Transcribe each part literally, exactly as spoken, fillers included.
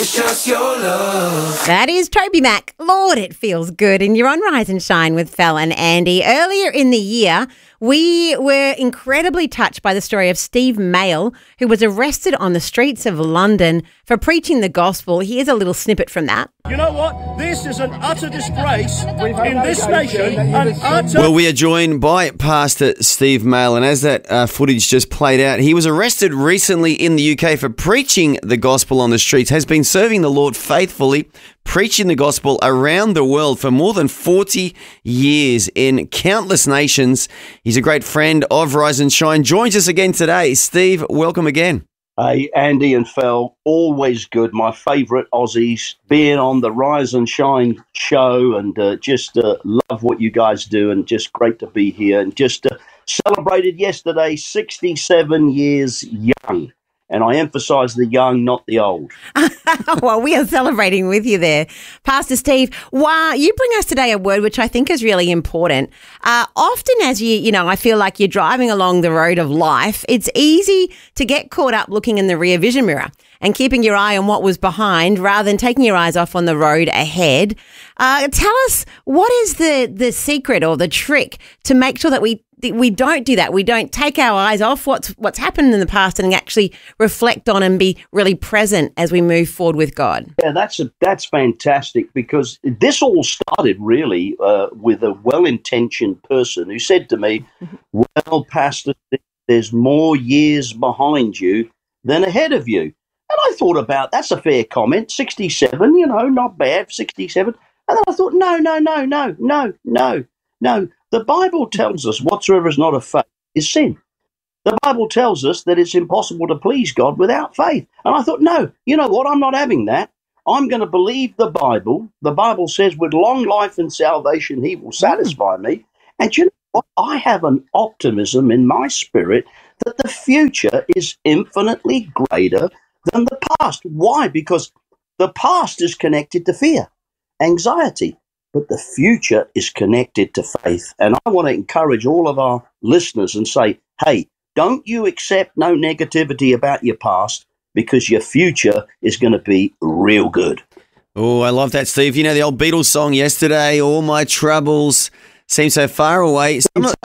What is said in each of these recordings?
precious your love. That is Toby Mac. Lord, it feels good. And you're on Rise and Shine with Fel and Andy. Earlier in the year, we were incredibly touched by the story of Steve Mail, who was arrested on the streets of London for preaching the gospel. Here's a little snippet from that. You know what? This is an utter disgrace in this nation. An utter... Well, we are joined by Pastor Steve Mail, and as that uh, footage just played out, he was arrested recently in the U K for preaching the gospel on the streets, has been serving the Lord faithfully, preaching the gospel around the world for more than forty years in countless nations. He's a great friend of Rise and Shine. Joins us again today. Steve, welcome again. Hey, Andy and Fel, always good. My favourite Aussies, being on the Rise and Shine show, and uh, just uh, love what you guys do, and just great to be here. And just uh, celebrated yesterday, sixty-seven years young. And I emphasise the young, not the old. Well, we are celebrating with you there. Pastor Steve, wow, you bring us today a word which I think is really important. Uh, often as you, you know, I feel like you're driving along the road of life, it's easy to get caught up looking in the rear vision mirror and keeping your eye on what was behind rather than taking your eyes off on the road ahead. Uh, tell us, what is the, the secret or the trick to make sure that we we don't do that? We don't take our eyes off what's what's happened in the past and actually reflect on and be really present as we move forward with God. Yeah, that's a, that's fantastic, because this all started really uh, with a well-intentioned person who said to me, well, Pastor, there's more years behind you than ahead of you. And I thought about, that's a fair comment, sixty-seven, you know, not bad, sixty-seven. And then I thought, no, no, no, no, no, no, no. The Bible tells us whatsoever is not of faith is sin. The Bible tells us that it's impossible to please God without faith. And I thought, no, you know what? I'm not having that. I'm going to believe the Bible. The Bible says with long life and salvation, he will satisfy me. And you know what? I have an optimism in my spirit that the future is infinitely greater than the past. Why? Because the past is connected to fear, anxiety. But the future is connected to faith. And I want to encourage all of our listeners and say, hey, don't you accept no negativity about your past, because your future is going to be real good. Oh, I love that, Steve. You know the old Beatles song, Yesterday, All My Troubles Seem So Far Away. Some of...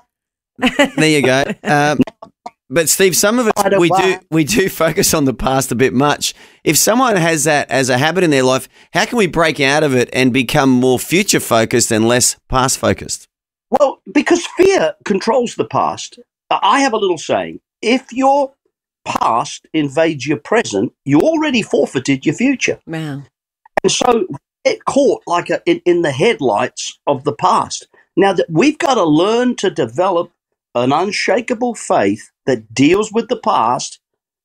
There you go. Um, But Steve, some of us, we do we do focus on the past a bit much. If someone has that as a habit in their life, how can we break out of it and become more future focused and less past focused? Well, because fear controls the past. I have a little saying: if your past invades your present, you already forfeited your future. Wow. And so it caught like a, in, in the headlights of the past. Now that we've got to learn to develop an unshakable faith that deals with the past,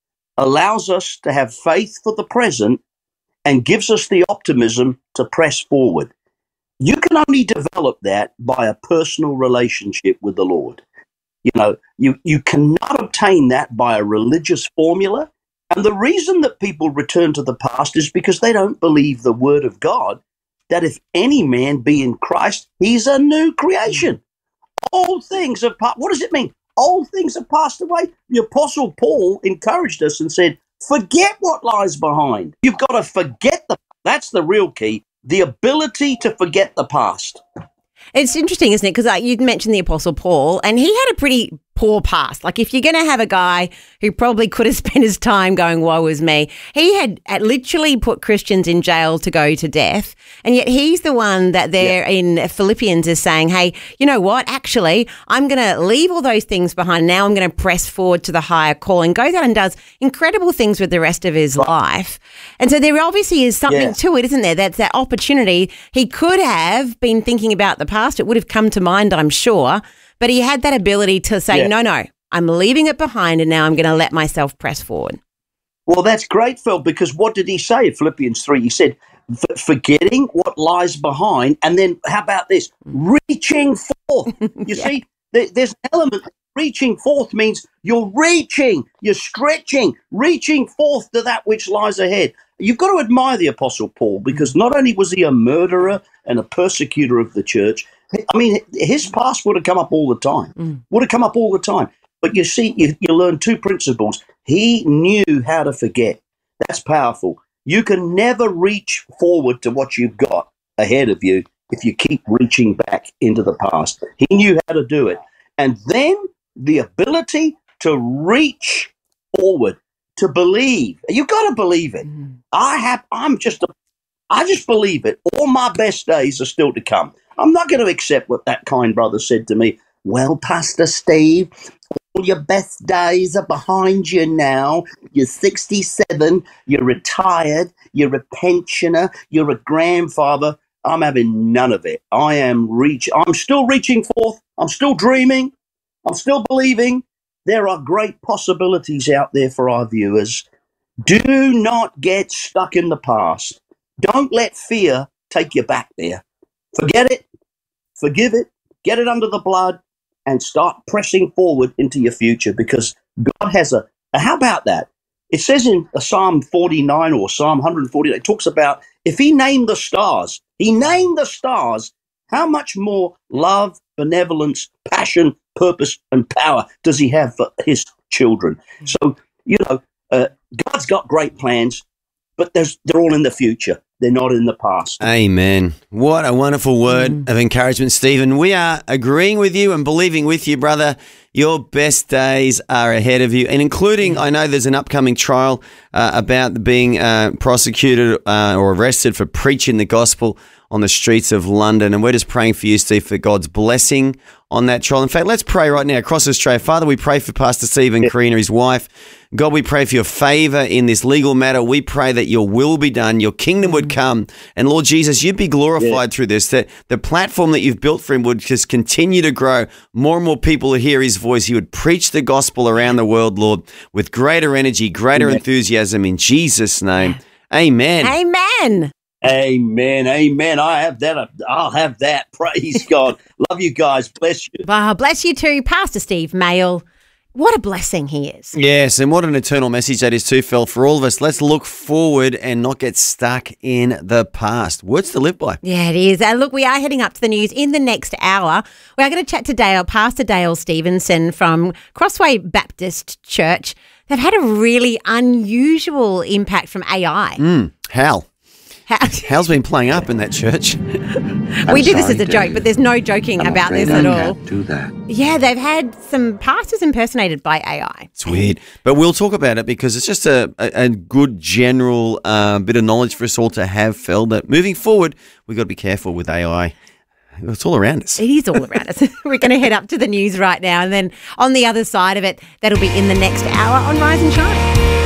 allows us to have faith for the present, and gives us the optimism to press forward. You can only develop that by a personal relationship with the Lord. You know, you, you cannot obtain that by a religious formula. And the reason that people return to the past is because they don't believe the word of God, that if any man be in Christ, he's a new creation. Old things have passed. What does it mean? Old things have passed away. The Apostle Paul encouraged us and said, forget what lies behind. You've got to forget the, that's the real key, the ability to forget the past. It's interesting, isn't it? Because like, you mentioned the Apostle Paul, and he had a pretty poor past. Like, if you're going to have a guy who probably could have spent his time going, woe is me, he had, had literally put Christians in jail to go to death. And yet he's the one that there yeah. in Philippians is saying, hey, you know what? Actually, I'm going to leave all those things behind. Now I'm going to press forward to the higher call, and goes out and does incredible things with the rest of his right. life. And so there obviously is something yeah. to it, isn't there? That's that opportunity. He could have been thinking about the past. It would have come to mind, I'm sure. But he had that ability to say, yeah. no, no, I'm leaving it behind, and now I'm going to let myself press forward. Well, that's great, Phil, because what did he say in Philippians three? He said, forgetting what lies behind, and then how about this? Reaching forth. You yeah. see, there, there's an element. Reaching forth means you're reaching, you're stretching, reaching forth to that which lies ahead. You've got to admire the Apostle Paul, because not only was he a murderer and a persecutor of the church, I mean, his past would have come up all the time, mm. would have come up all the time. But you see, you, you learn two principles. He knew how to forget. That's powerful. You can never reach forward to what you've got ahead of you if you keep reaching back into the past. He knew how to do it. And then the ability to reach forward, to believe. You've got to believe it. Mm-hmm. I have, I'm just, a, I just believe it. All my best days are still to come. I'm not going to accept what that kind brother said to me. Well, Pastor Steve, all your best days are behind you now. You're sixty-seven, you're retired, you're a pensioner, you're a grandfather. I'm having none of it. I am reach. I'm still reaching forth. I'm still dreaming. I'm still believing. There are great possibilities out there for our viewers. Do not get stuck in the past. Don't let fear take you back there. Forget it. Forgive it. Get it under the blood and start pressing forward into your future, because God has a, a how about that? It says in Psalm forty-nine or Psalm one forty-nine, it talks about if he named the stars, he named the stars, how much more love, benevolence, passion, purpose, and power does he have for his children? So, you know, uh, God's got great plans, but there's, they're all in the future. They're not in the past. Amen. What a wonderful word mm. of encouragement, Stephen. We are agreeing with you and believing with you, brother. Your best days are ahead of you, and including, I know there's an upcoming trial uh, about being uh, prosecuted uh, or arrested for preaching the gospel on the streets of London. And we're just praying for you, Steve, for God's blessing on that trial. In fact, let's pray right now across Australia. Father, we pray for Pastor Stephen yeah. Karina, his wife. God, we pray for your favor in this legal matter. We pray that your will be done, your kingdom would come. And Lord Jesus, you'd be glorified yeah. through this, that the platform that you've built for him would just continue to grow. More and more people would hear his voice. He would preach the gospel around the world, Lord, with greater energy, greater Amen. enthusiasm in Jesus' name. Amen. Amen. Amen. Amen. I have that. I'll have that. Praise God. Love you guys. Bless you. Wow, bless you too, Pastor Steve Mail. What a blessing he is. Yes, and what an eternal message that is too, Phil, for all of us. Let's look forward and not get stuck in the past. Words to live by. Yeah, it is. And look, we are heading up to the news in the next hour. We are going to chat to Dale, Pastor Dale Stevenson from Crossway Baptist Church. They've had a really unusual impact from A I. Mm, Hal. Hal's been playing up in that church. We do this as a joke, but there's no joking I'm about this I at all. Can't do that. Yeah, they've had some pastors impersonated by A I. It's weird, but we'll talk about it because it's just a, a, a good general uh, bit of knowledge for us all to have, Phil, that moving forward, we've got to be careful with A I. It's all around us. It is all around us. We're going to head up to the news right now, and then on the other side of it, that'll be in the next hour on Rise and Shine.